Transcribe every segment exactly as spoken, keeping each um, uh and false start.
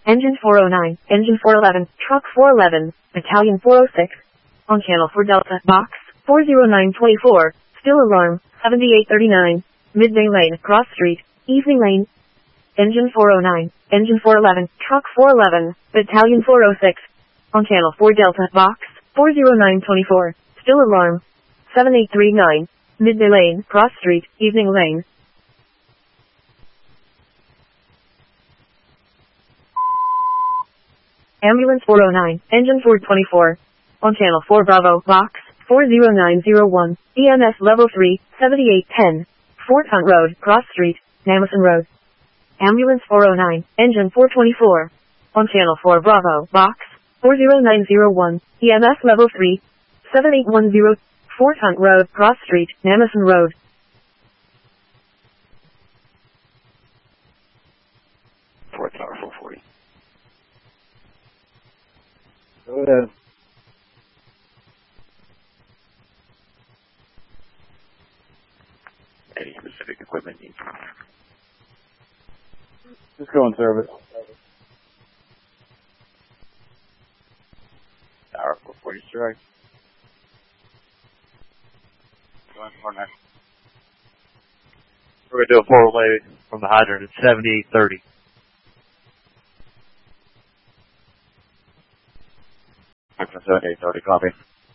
Engine four oh nine, Engine four eleven, Truck four eleven, Battalion four oh six. On Channel four Delta, Box four oh nine two four, still alarm, seventy-eight thirty-nine, Midday Lane, Cross Street, Evening Lane. Engine four oh nine, Engine four eleven, Truck four eleven, Battalion four oh six. On Channel four Delta, Box four oh nine two four, still alarm, seventy-eight thirty-nine, Midday Lane, Cross Street, Evening Lane. Ambulance four oh nine, Engine four twenty-four. On Channel four Bravo, Box four oh nine oh one, E M S Level three, seventy-eight ten, Fort Hunt Road, Cross Street, Namison Road. Ambulance four oh nine, Engine four twenty-four. On Channel four Bravo, Box four oh nine oh one, E M S Level three, seventy-eight ten, Fort Hunt Road, Cross Street, Namison Road. Fort Tower four forty. Go ahead. Any specific equipment needs? Just go in service. Tower four forty strike. Going for next. We're going to do a forward lay from the hydrant at seventy-eight thirty. seventy-eight thirty, copy.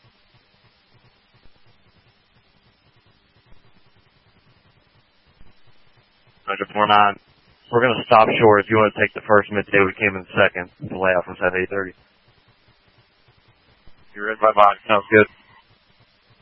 Roger, four nine. We're going to stop short if you want to take the first midday. We came in second. The layout from seventy-eight thirty. You're in my mind. Sounds good.